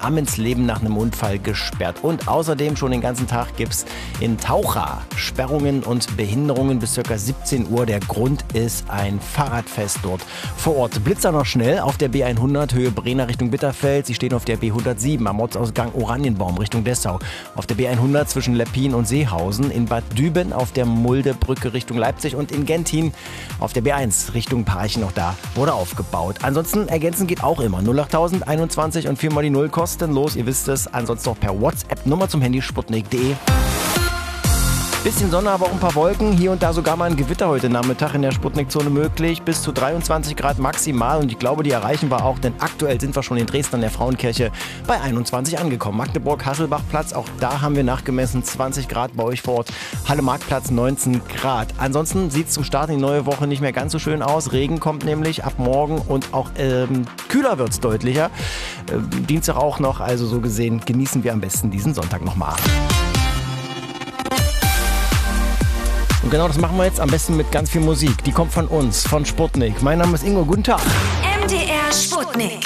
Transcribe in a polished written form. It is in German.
Ammensleben nach einem Unfall gesperrt. Und außerdem schon den ganzen Tag gibt's in Taucha Sperrungen und Behinderungen bis ca. 17 Uhr. Der Grund ist ein Fahrradfest dort vor Ort. Blitzer noch schnell auf der B100 Höhe Brenner Richtung Bitterfeld. Sie stehen auf der B107 am Ortsausgang Oranienbaum Richtung Dessau. Auf der B100 zwischen Leppin und Seehausen. In Bad Düben auf der Muldebrücke Richtung Leipzig und in Gentin auf der B1 Richtung Parchim. Auch da wurde aufgebaut. Ansonsten ergänzen geht auch immer. 08000 21 und 4 mal die 0 kostenlos. Ihr wisst es. Ansonsten auch per WhatsApp. Nummer zum Handy sputnik.de. Bisschen Sonne, aber auch ein paar Wolken. Hier und da sogar mal ein Gewitter heute Nachmittag in der Sputnik-Zone möglich. Bis zu 23 Grad maximal. Und ich glaube, die erreichen wir auch, denn aktuell sind wir schon in Dresden an der Frauenkirche bei 21 angekommen. Magdeburg-Hasselbach-Platz, auch da haben wir nachgemessen 20 Grad bei euch vor Ort. Halle-Marktplatz 19 Grad. Ansonsten sieht es zum Start in die neue Woche nicht mehr ganz so schön aus. Regen kommt nämlich ab morgen und auch kühler wird es deutlicher. Dienstag auch noch, also so gesehen genießen wir am besten diesen Sonntag nochmal. Und genau das machen wir jetzt am besten mit ganz viel Musik. Die kommt von uns, von Sputnik. Mein Name ist Ingo. Guten Tag. MDR Sputnik.